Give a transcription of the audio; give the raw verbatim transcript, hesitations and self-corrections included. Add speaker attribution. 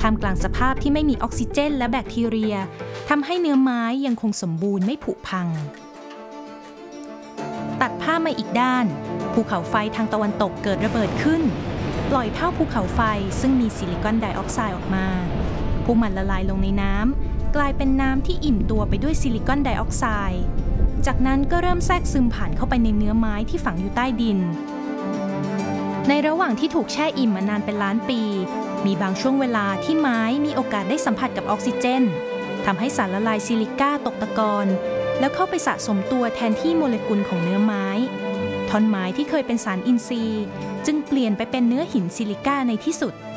Speaker 1: ท่ามกลางสภาพที่ไม่มีออกซิเจนและแบคทีเรียทำให้เนื้อไม้ยังคงสมบูรณ์ไม่ผุพังตัดภาพมาอีกด้านภูเขาไฟทางตะวันตกเกิดระเบิดขึ้นปล่อยเท่าภูเขาไฟซึ่งมีซิลิคอนไดออกไซด์ออกมาพวกมันละลายลงในน้ำกลายเป็นน้ำที่อิ่มตัวไปด้วยซิลิคอนไดออกไซด์จากนั้นก็เริ่มแทรกซึมผ่านเข้าไปในเนื้อไม้ที่ฝังอยู่ใต้ดินในระหว่างที่ถูกแช่อิ่มมานานเป็นล้านปีมีบางช่วงเวลาที่ไม้มีโอกาสได้สัมผัสกับออกซิเจนทำให้สารละลายซิลิก้าตกตะกอนแล้วเข้าไปสะสมตัวแทนที่โมเลกุลของเนื้อไม้ท่อนไม้ที่เคยเป็นสารอินทรีย์จึงเปลี่ยนไปเป็นเนื้อหินซิลิก้าในที่สุด